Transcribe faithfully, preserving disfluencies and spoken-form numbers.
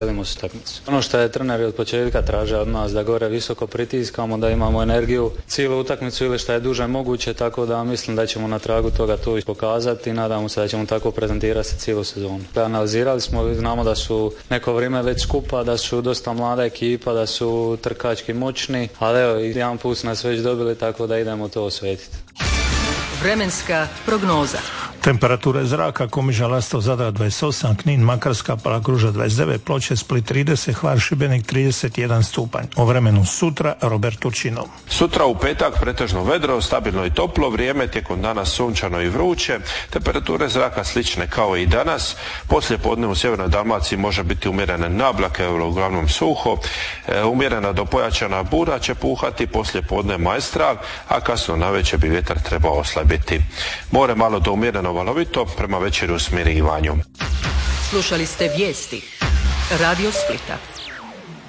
Želimo se utakmicu. Ono što je treneri od početka traže od nas da gore visoko pritiskamo, da imamo energiju cijelu utakmicu ili što je duže moguće, tako da mislim da ćemo na tragu toga to pokazati i nadamo se da ćemo tako prezentirati se cijelu sezonu. Analizirali smo, znamo da su neko vrijeme već skupa, da su dosta mlada ekipa, da su trkački moćni, ali evo, jedan put su nas već dobili, tako da idemo to osvetiti. Vremenska prognoza. Temperature zraka: Komiža, Lastovo, Zadar dvadeset osam, Knin, Makarska, Palagruža dvadeset devet, Ploče, Split trideset, Hvar, Šibenik trideset jedan stupanj. O vremenu sutra Robert Turčinov. Sutra u petak pretežno vedro, stabilno i toplo vrijeme, tijekom dana sunčano i vruće, temperature zraka slične kao i danas. Poslije podne u sjevernoj Dalmaciji može biti umjerene nablake, uglavnom suho, e, umjerena do pojačana bura će puhati, poslije podne majstral, a kasno navečer bi vjetar trebao oslabiti. More malo do umjereno valovito, prema večeru smirivanju. Slušali ste vijesti Radio Splita.